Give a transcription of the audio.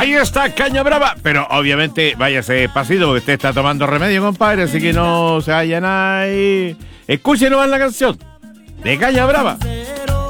Ahí está Caña Brava. Pero obviamente váyase despacito porque usted está tomando remedio, compadre. Así que no se vayan ahí. Escuchen nomás la canción de Caña Brava.